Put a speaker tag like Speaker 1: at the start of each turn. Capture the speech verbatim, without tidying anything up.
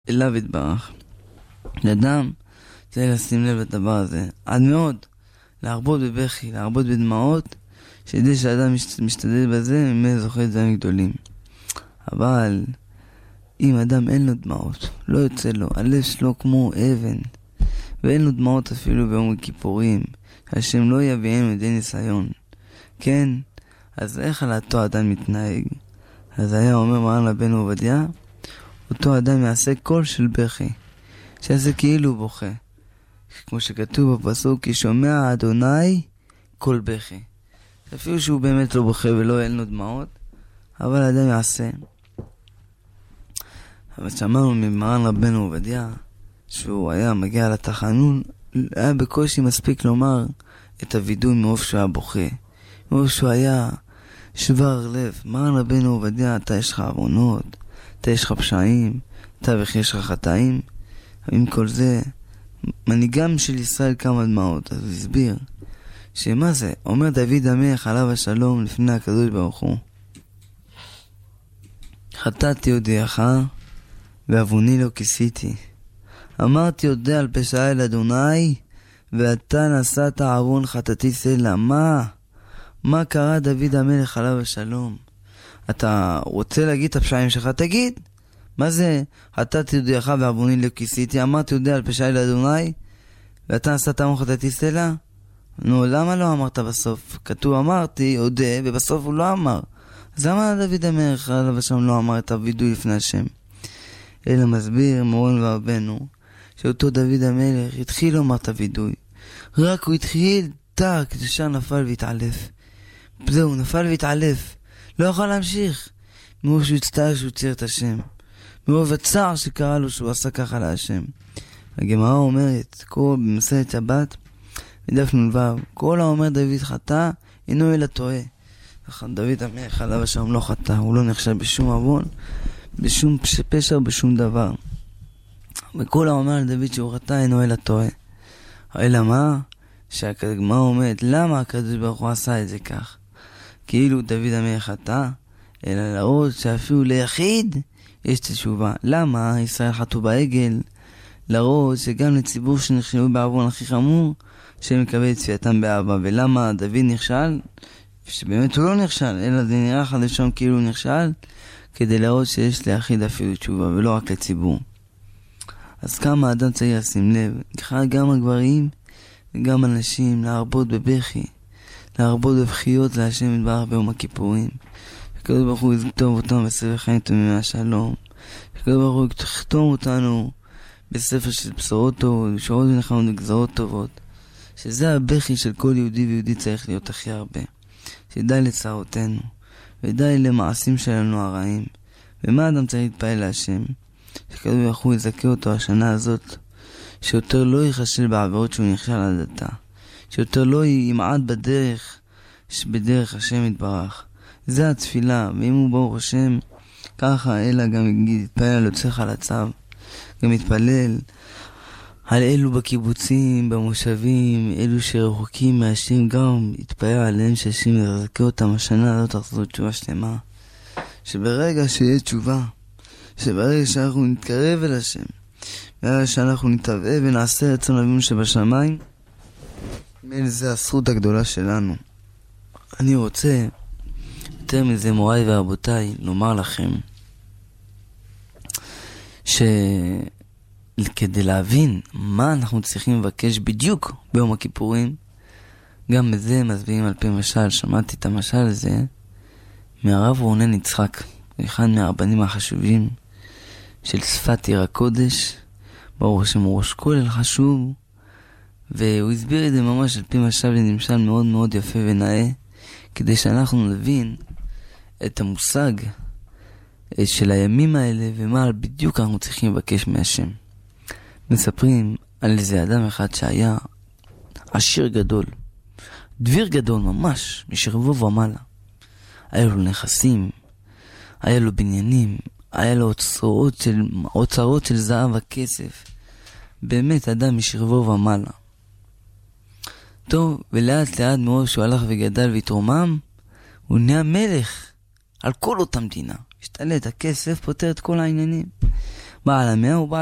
Speaker 1: אליו יתברך. לאדם צריך לשים לב לדבר הזה. עד מאוד להרבות בבכי, להרבות בדמעות, שידי שאדם משתדל בזה, ממילא זוכה דברים גדולים. אבל אם אדם אין לו דמעות, לא יוצא לו, הלב שלו כמו אבן, ואין לו דמעות אפילו ביום הכיפורים, השם לא יביאם לידי ניסיון, כן? אז איך על אותו אדם מתנהג? אז היה אומר מרן רבנו עובדיה, אותו אדם יעשה קול של בכי, שיעשה כאילו הוא בוכה, כמו שכתוב בפסוק, כי שומע אדוני קול בכי. אפילו שהוא באמת לא בוכה ולא אין לו דמעות, אבל האדם יעשה. אבל שמענו ממרן רבנו עובדיה, שהוא היה מגיע לתחנון, היה בקושי מספיק לומר את הוידוי מאוף שהוא היה בוכה. מאוף שהוא היה שבר לב. מרן רבנו עובדיה, אתה יש לך עוונות, אתה יש לך פשעים, אתה וכי יש לך חטאים. עם כל זה, מנהיגם של ישראל כמה דמעות. אז הוא הסביר, שמה זה? אומר דוד המלך עליו השלום לפני הקדוש ברוך הוא. חטאתי הודיעך, ועווני לא כיסיתי. אמרתי יודע על פשעי לאדוני, ואתה נשאת עוון חטאתי סלע. מה? מה קרה דוד המלך עליו השלום? אתה רוצה להגיד את הפשעים שלך? תגיד. מה זה? חטאתי הודיעך ועווני לא כיסיתי. אמרתי יודע על פשעי לאדוני, ואתה נשאת עוון חטאתי סלע? נו, למה לא אמרת בסוף? כתוב אמרתי, הודה, ובסוף הוא לא אמר. אז למה דוד המלך עליו השלום לא אמר את הוידוי לפני השם? אלא מסביר מורנו ורבנו, שאותו דוד המלך התחיל לומר את הוידוי. רק הוא התחיל טק, ישר נפל והתעלף. זהו, נפל והתעלף. לא יכול להמשיך. מרוב שהוא הצטער שהוא צייר את השם. מרוב הצער שקרה לו שהוא עשה ככה להשם. הגמרא אומרת, כל במסכת שבת, בדף נ"ו, כל האומר דוד חטא, אינו אלא טועה. דוד המלך עליו השלום לא חטא, הוא לא נחשב בשום עוון, בשום פשע ובשום דבר. וכל האומר על דוד שהוא חטא, אינו אלא טועה. אלא מה? שהגמרא אומרת, למה הקדוש ברוך הוא עשה את זה כך? כאילו דוד המלך חטא, אלא להראות שאפילו ליחיד יש תשובה. למה? ישראל חטאו בעגל, להראות שגם לציבור שנכשלו בעוון הכי חמור, שהם מקבל את צפייתם באהבה. ולמה דוד נכשל? שבאמת הוא לא נכשל, אלא זה נראה חדשון כאילו הוא נכשל, כדי להראות שיש ליחיד אפילו תשובה, ולא רק לציבור. אז כמה האדם צריך לשים לב, גם הגברים וגם אנשים, להרבות בבכי, להרבות בבכיות להשם יתברך ביום הכיפורים. שקדוש ברוך הוא יכתוב אותנו בספר חיים טובים מהשלום. שקדוש ברוך הוא יכתוב אותנו בספר של בשורות טובות, בשורות ונחמות וגזרות טובות. שזה הבכי של כל יהודי ויהודי צריך להיות הכי הרבה. שדי לצערותינו, ודי למעשים שלנו הרעים. ומה אדם צריך להתפעל להשם? שקדוש ברוך הוא יזכה אותו השנה הזאת, שיותר לא יחשל בעבירות שהוא נכשל עד עתה, שיותר לא ימעד בדרך, בדרך השם יתברך. זה התפילה, ואם הוא ברוך השם, ככה אלא גם יגיד, יתפעל על יוצאך על הצו, גם יתפלל על אלו בקיבוצים, במושבים, אלו שרחוקים מהשם, גם יתפעל עליהם שהשם יזכה אותם השנה הזאת, תחזור תשובה שלמה. שברגע שיהיה תשובה, שברגע שאנחנו נתקרב אל השם, ברגע שאנחנו נתאווה ונעשה רצון אבינו שבשמיים, מאל זה הזכות הגדולה שלנו. אני רוצה, יותר מזה מוריי ורבותיי, לומר לכם, שכדי להבין מה אנחנו צריכים לבקש בדיוק ביום הכיפורים, גם בזה מסבירים על פי משל. שמעתי את המשל הזה מהרב רונן יצחק, אחד מהרבנים החשובים של שפת עיר הקודש, ברוך השם הוא ראש כולל חשוב, והוא הסביר את זה ממש על פי משל לנמשל מאוד מאוד יפה ונאה, כדי שאנחנו נבין את המושג של הימים האלה ומה בדיוק אנחנו צריכים לבקש מהשם. מספרים על איזה אדם אחד שהיה עשיר גדול, דביר גדול ממש, משרבו ומעלה. היה לו נכסים, היה לו בניינים, היה לו אוצרות של, אוצרות של זהב וכסף. באמת אדם משרבו ומעלה. טוב, ולאט לאט מאוד שהוא הלך וגדל והתרומם, הוא נהיה מלך על כל אותה מדינה. השתלט, הכסף פותר את כל העניינים. בעל המאה ובעל